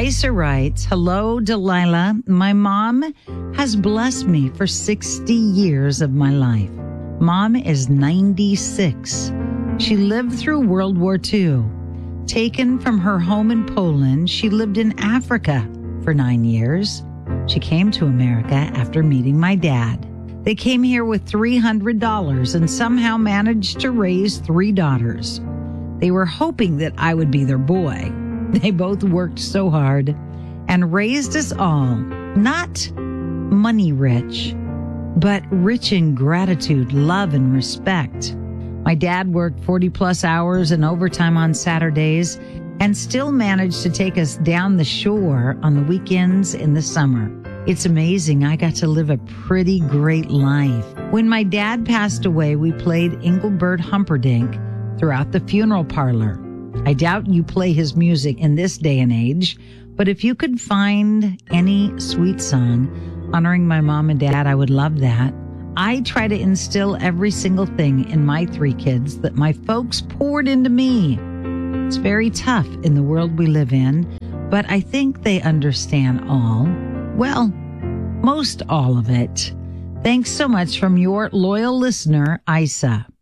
Isa writes, hello, Delilah. My mom has blessed me for 60 years of my life. Mom is 96. She lived through World War II. Taken from her home in Poland, she lived in Africa for 9 years. She came to America after meeting my dad. They came here with $300 and somehow managed to raise 3 daughters. They were hoping that I would be their boy. They both worked so hard and raised us all, not money rich, but rich in gratitude, love, and respect. My dad worked 40 plus hours and overtime on Saturdays and still managed to take us down the shore on the weekends in the summer. It's amazing. I got to live a pretty great life. When my dad passed away, we played Engelbert Humperdinck throughout the funeral parlor. I doubt you play his music in this day and age, but if you could find any sweet song honoring my mom and dad, I would love that. I try to instill every single thing in my 3 kids that my folks poured into me. It's very tough in the world we live in, but I think they understand all. Well, most all of it. Thanks so much from your loyal listener, Isa.